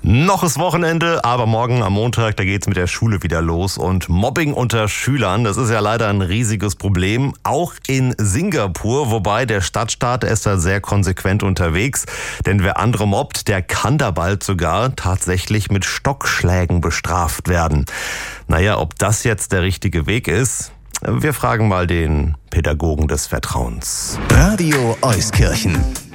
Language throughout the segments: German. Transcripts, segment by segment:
Noch ist Wochenende, aber morgen am Montag, da geht's mit der Schule wieder los. Und Mobbing unter Schülern, das ist ja leider ein riesiges Problem. Auch in Singapur, wobei der Stadtstaat ist da sehr konsequent unterwegs. Denn wer andere mobbt, der kann da bald sogar tatsächlich mit Stockschlägen bestraft werden. Naja, ob das jetzt der richtige Weg ist? Wir fragen mal den Pädagogen des Vertrauens. Radio Euskirchen.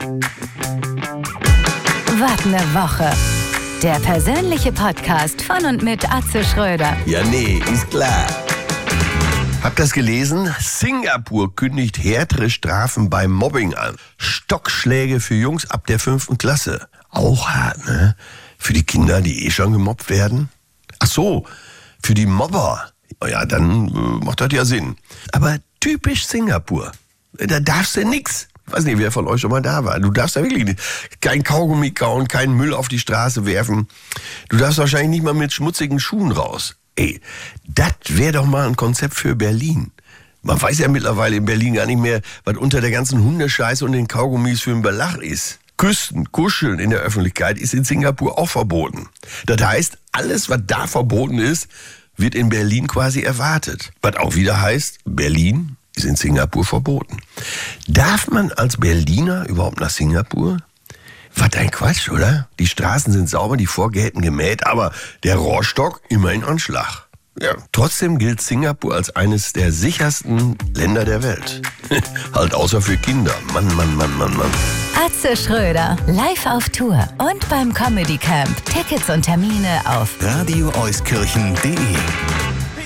Was ne Woche. Der persönliche Podcast von und mit Atze Schröder. Ja, nee, ist klar. Habt ihr das gelesen? Singapur kündigt härtere Strafen beim Mobbing an. Stockschläge für Jungs ab der 5. Klasse. Auch hart, ne? Für die Kinder, die schon gemobbt werden. Ach so, für die Mobber. Ja, dann macht das ja Sinn. Aber typisch Singapur. Da darfst du nix. Ich weiß nicht, wer von euch schon mal da war. Du darfst da wirklich nicht. Kein Kaugummi kauen, keinen Müll auf die Straße werfen. Du darfst wahrscheinlich nicht mal mit schmutzigen Schuhen raus. Ey, das wäre doch mal ein Konzept für Berlin. Man weiß ja mittlerweile in Berlin gar nicht mehr, was unter der ganzen Hundescheiße und den Kaugummis für ein Belach ist. Küssen, kuscheln in der Öffentlichkeit ist in Singapur auch verboten. Das heißt, alles, was da verboten ist, wird in Berlin quasi erwartet. Was auch wieder heißt, Berlin ist in Singapur verboten. Darf man als Berliner überhaupt nach Singapur? Was ein Quatsch, oder? Die Straßen sind sauber, die Vorgärten gemäht, aber der Rohrstock immer in Anschlag. Ja, trotzdem gilt Singapur als eines der sichersten Länder der Welt. Halt außer für Kinder. Mann. Atze Schröder, live auf Tour und beim Comedy Camp. Tickets und Termine auf radioeuskirchen.de